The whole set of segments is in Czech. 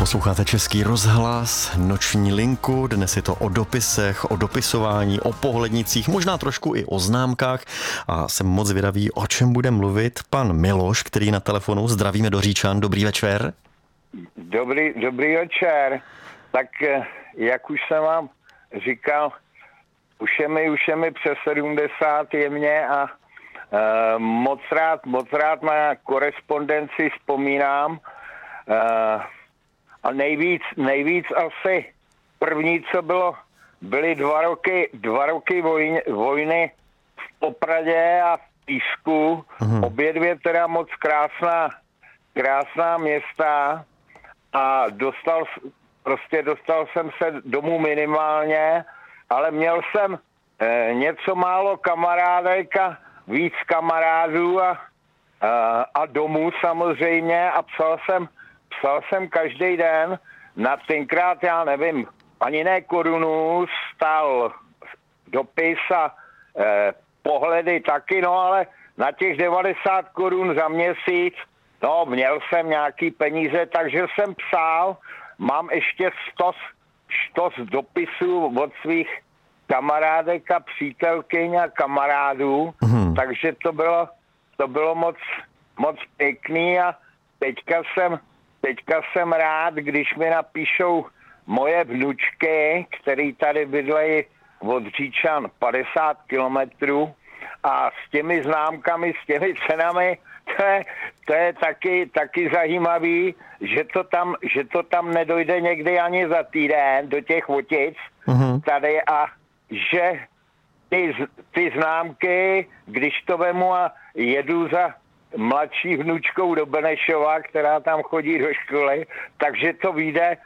Posloucháte Český rozhlas, noční linku, dnes je to o dopisech, o dopisování, o pohlednicích, možná trošku i o známkách a jsem moc zvědavý, o čem bude mluvit pan Miloš, který na telefonu. Zdravíme do Říčan, dobrý večer. Dobrý večer. Tak jak už jsem vám říkal, už je mi přes 70 jemně a moc rád na korespondenci vzpomínám. A nejvíc asi první, co byly 2 roky vojny v Popradě a v Písku. Obě dvě teda moc krásná města a dostal jsem se domů minimálně, ale měl jsem něco málo kamarádek a víc kamarádů a domů samozřejmě a psal jsem každý den, na tenkrát, já nevím, ani ne korunu, stál dopis a pohledy taky, no ale na těch 90 korun za měsíc, no měl jsem nějaký peníze, takže jsem psal, mám ještě 100 dopisů od svých kamarádek a přítelkyň a kamarádů, takže to bylo moc pěkný a teďka jsem rád, když mi napíšou moje vnučky, který tady bydlejí od Říčan 50 kilometrů a s těmi známkami, s těmi cenami, to je taky zajímavý, že to tam nedojde někdy ani za týden do těch Votic tady a že ty známky, když to vemu a jedu za mladší vnučkou do Benešova, která tam chodí do školy, takže to vyjde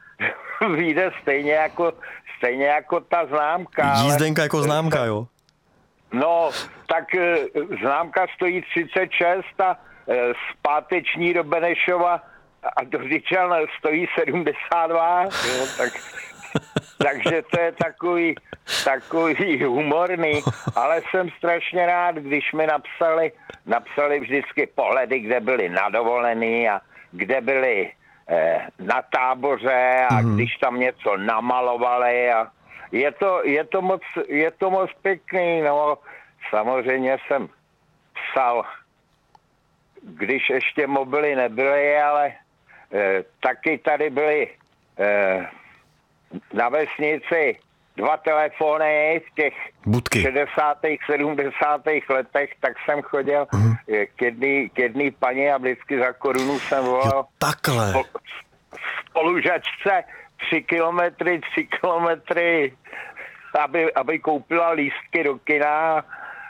stejně jako ta známka. Jízdenka jako známka, jo? No, tak známka stojí 36 a zpáteční do Benešova a do Říčan stojí 72, jo, takže to je takový humorný, ale jsem strašně rád, když mi napsali vždycky pohledy, kde byli na dovolený a kde byli na táboře a když tam něco namalovali a je to moc pěkný, no samozřejmě jsem psal, když ještě mobily nebyly, ale taky tady byly na vesnici 2 telefony v těch budky. 60. 70. letech, tak jsem chodil k jedný paní a vždycky za korunu jsem volal. Jo, takhle. Spolužačce 3 kilometry, aby koupila lístky do kina.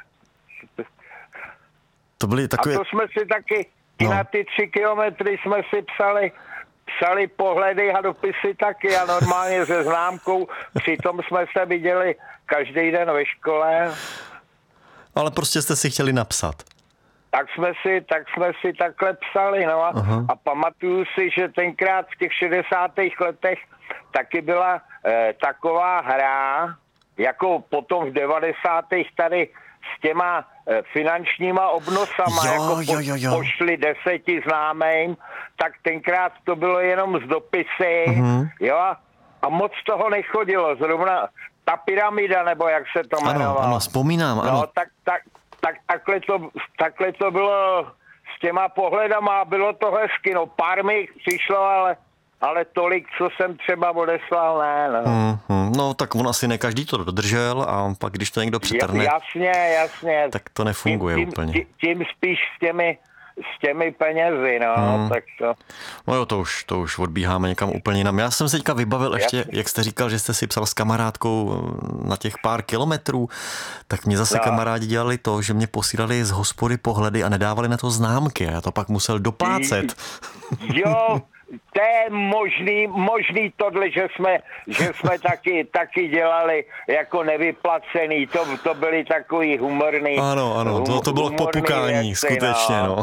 To byly takové... A to jsme si taky, na ty 3 kilometry jsme si psali pohledy a dopisy taky a normálně se známkou. Přitom jsme se viděli každý den ve škole. Ale prostě jste si chtěli napsat. Tak jsme si takhle psali, no a pamatuju si, že tenkrát v těch 60. letech taky byla taková hra, jako potom v 90. tady s těma finančníma obnosama, jo. pošli 10 známým, tak tenkrát to bylo jenom z dopisy, jo, a moc toho nechodilo, zrovna ta pyramida, nebo jak se to jmenovalo. Ano, vzpomínám, ano. No, tak takhle to bylo s těma pohledama a bylo to hezky, no pár mi přišlo, ale tolik, co jsem třeba odeslal, ne, no. No, tak on asi ne každý to dodržel a pak, když to někdo přetrhne, jasně. tak to nefunguje úplně. Tím spíš s těmi penězi, no, tak to... No jo, to už odbíháme někam úplně jinam. Já jsem se teďka vybavil ještě, jak jste říkal, že jste si psal s kamarádkou na těch pár kilometrů, tak mě zase kamarádi dělali to, že mě posílali z hospody pohledy a nedávali na to známky a já to pak musel doplácet. Jo, to je možný tohle, že jsme taky dělali jako nevyplacený, to byly takový humorný. Ano, to bylo popukání, věci, skutečně, no.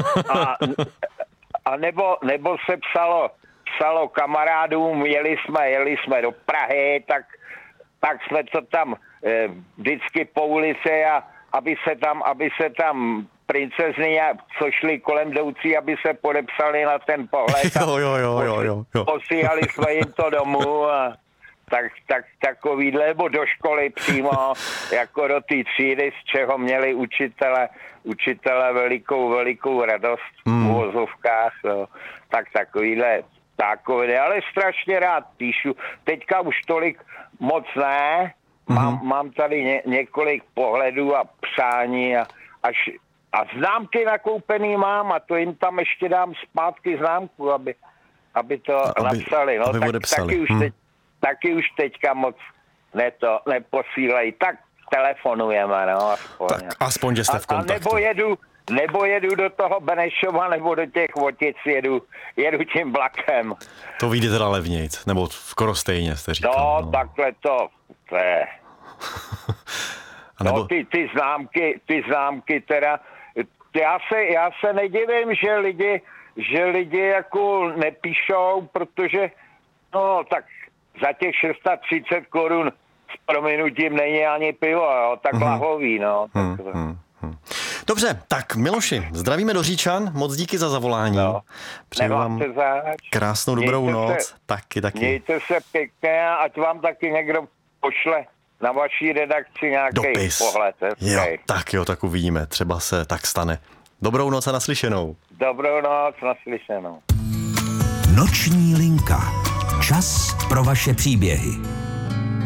A nebo se psalo kamarádům, jeli jsme do Prahy, tak jsme to tam vždycky po ulici a aby se tam princezny, co šli kolem jdoucí, aby se podepsali na ten pohled. Jo. Posílali jsme jim to domů a takovýhle, nebo do školy přímo, jako do té třídy, z čeho měli učitele velikou radost v uvozovkách. No. Tak takovýhle, ale strašně rád píšu. Teďka už tolik moc ne, mám tady několik pohledů a přání a známky nakoupený mám a to jim tam ještě dám zpátky známku, aby to napsali. No, taky už teďka moc neposílají. Tak telefonujeme, no. Aspoň. Tak aspoň, že jste v kontaktu. Nebo jedu do toho Benešova, nebo do těch Votic, jedu tím vlakem. To vyjde teda levnějc, nebo skoro stejně jste říkal. No, takhle to je. Nebo... No, ty známky teda, já se nedivím, že lidi jako nepíšou, protože no tak za těch 630 korun s prominutím není ani pivo, jo, tak lahový, no. Dobře, tak Miloši, zdravíme do Říčan, moc díky za zavolání. No, přeju vám krásnou dobrou noc. Taky. Mějte se pěkně, ať vám taky někdo pošle na vaší redakci nějaký pohled. Tak uvidíme, třeba se tak stane. Dobrou noc a naslyšenou. Dobrou noc, naslyšenou. Noční linka. Čas pro vaše příběhy.